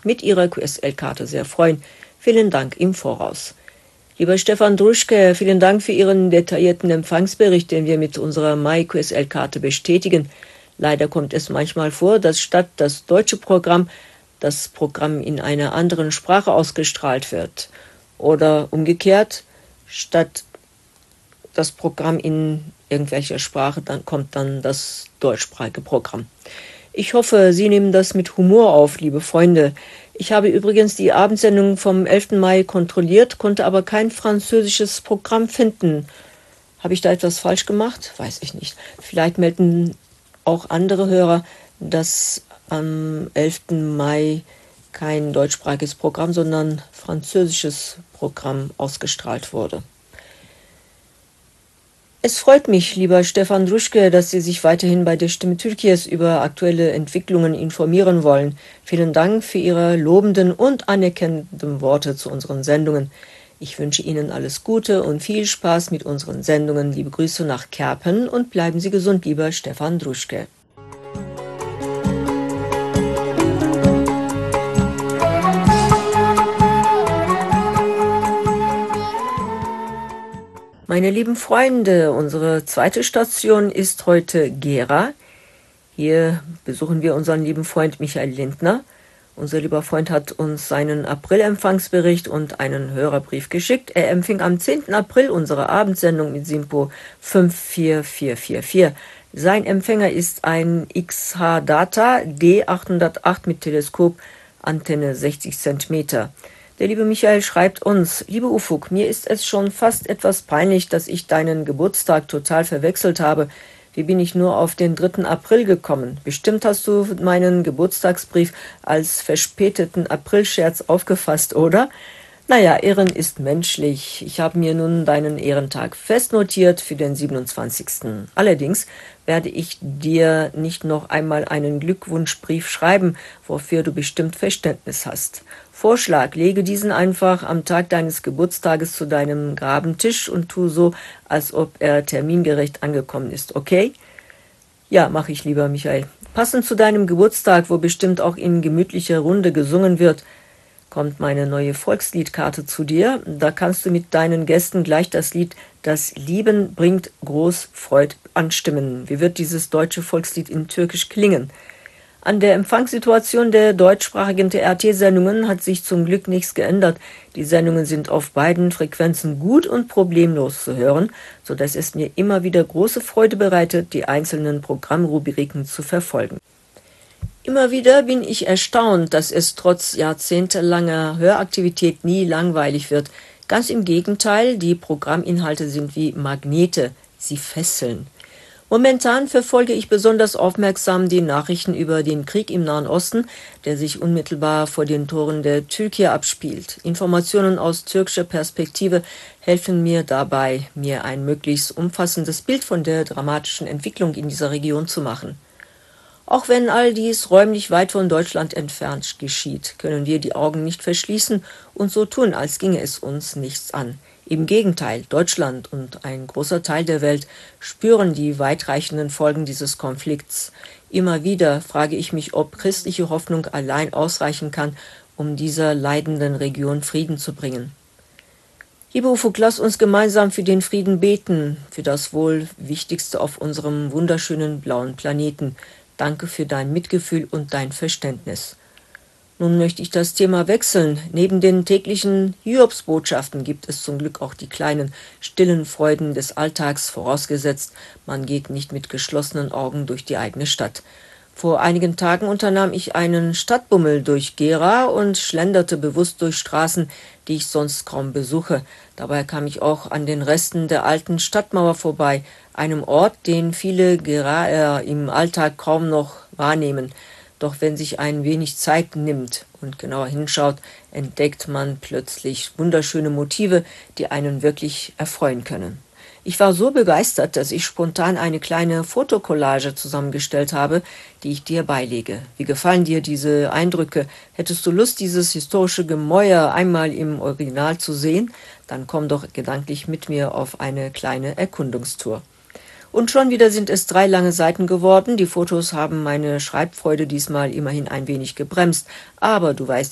auch mit Ihrer QSL-Karte sehr freuen. Vielen Dank im Voraus. Lieber Stefan Druschke, vielen Dank für Ihren detaillierten Empfangsbericht, den wir mit unserer MyQSL-Karte bestätigen. Leider kommt es manchmal vor, dass statt das deutsche Programm, das Programm in einer anderen Sprache ausgestrahlt wird. Oder umgekehrt, statt das Programm in irgendwelcher Sprache, dann kommt dann das deutschsprachige Programm. Ich hoffe, Sie nehmen das mit Humor auf, liebe Freunde. Ich habe übrigens die Abendsendung vom 11. Mai kontrolliert, konnte aber kein französisches Programm finden. Habe ich da etwas falsch gemacht? Weiß ich nicht. Vielleicht melden auch andere Hörer, dass am 11. Mai kein deutschsprachiges Programm, sondern französisches Programm ausgestrahlt wurde. Es freut mich, lieber Stefan Druschke, dass Sie sich weiterhin bei der Stimme Türkiye's über aktuelle Entwicklungen informieren wollen. Vielen Dank für Ihre lobenden und anerkennenden Worte zu unseren Sendungen. Ich wünsche Ihnen alles Gute und viel Spaß mit unseren Sendungen. Liebe Grüße nach Kerpen und bleiben Sie gesund, lieber Stefan Druschke. Meine lieben Freunde, unsere zweite Station ist heute Gera. Hier besuchen wir unseren lieben Freund Michael Lindner. Unser lieber Freund hat uns seinen April-Empfangsbericht und einen Hörerbrief geschickt. Er empfing am 10. April unsere Abendsendung mit SINPO 54444. Sein Empfänger ist ein XH-Data D808 mit Teleskop, Antenne 60 cm. Der liebe Michael schreibt uns: Liebe Ufuk, mir ist es schon fast etwas peinlich, dass ich deinen Geburtstag total verwechselt habe. Wie bin ich nur auf den 3. April gekommen? Bestimmt hast du meinen Geburtstagsbrief als verspäteten Aprilscherz aufgefasst, oder? Naja, Ehren ist menschlich. Ich habe mir nun deinen Ehrentag festnotiert für den 27. Allerdings werde ich dir nicht noch einmal einen Glückwunschbrief schreiben, wofür du bestimmt Verständnis hast. Vorschlag, lege diesen einfach am Tag deines Geburtstages zu deinem Grabentisch und tu so, als ob er termingerecht angekommen ist, okay? Ja, mache ich, lieber Michael. Passend zu deinem Geburtstag, wo bestimmt auch in gemütlicher Runde gesungen wird, kommt meine neue Volksliedkarte zu dir. Da kannst du mit deinen Gästen gleich das Lied "Das Lieben bringt groß Freud" anstimmen. Wie wird dieses deutsche Volkslied in Türkisch klingen? An der Empfangssituation der deutschsprachigen TRT-Sendungen hat sich zum Glück nichts geändert. Die Sendungen sind auf beiden Frequenzen gut und problemlos zu hören, sodass es mir immer wieder große Freude bereitet, die einzelnen Programmrubriken zu verfolgen. Immer wieder bin ich erstaunt, dass es trotz jahrzehntelanger Höraktivität nie langweilig wird. Ganz im Gegenteil, die Programminhalte sind wie Magnete, sie fesseln. Momentan verfolge ich besonders aufmerksam die Nachrichten über den Krieg im Nahen Osten, der sich unmittelbar vor den Toren der Türkei abspielt. Informationen aus türkischer Perspektive helfen mir dabei, mir ein möglichst umfassendes Bild von der dramatischen Entwicklung in dieser Region zu machen. Auch wenn all dies räumlich weit von Deutschland entfernt geschieht, können wir die Augen nicht verschließen und so tun, als ginge es uns nichts an. Im Gegenteil, Deutschland und ein großer Teil der Welt spüren die weitreichenden Folgen dieses Konflikts. Immer wieder frage ich mich, ob christliche Hoffnung allein ausreichen kann, um dieser leidenden Region Frieden zu bringen. Liebe Ufuk, lass uns gemeinsam für den Frieden beten, für das wohl Wichtigste auf unserem wunderschönen blauen Planeten. Danke für dein Mitgefühl und dein Verständnis. Nun möchte ich das Thema wechseln. Neben den täglichen Hiobsbotschaften gibt es zum Glück auch die kleinen, stillen Freuden des Alltags, vorausgesetzt, man geht nicht mit geschlossenen Augen durch die eigene Stadt. Vor einigen Tagen unternahm ich einen Stadtbummel durch Gera und schlenderte bewusst durch Straßen, die ich sonst kaum besuche. Dabei kam ich auch an den Resten der alten Stadtmauer vorbei, einem Ort, den viele Geraer im Alltag kaum noch wahrnehmen. Doch wenn sich ein wenig Zeit nimmt und genauer hinschaut, entdeckt man plötzlich wunderschöne Motive, die einen wirklich erfreuen können. Ich war so begeistert, dass ich spontan eine kleine Fotokollage zusammengestellt habe, die ich dir beilege. Wie gefallen dir diese Eindrücke? Hättest du Lust, dieses historische Gemäuer einmal im Original zu sehen? Dann komm doch gedanklich mit mir auf eine kleine Erkundungstour. Und schon wieder sind es 3 lange Seiten geworden. Die Fotos haben meine Schreibfreude diesmal immerhin ein wenig gebremst. Aber du weißt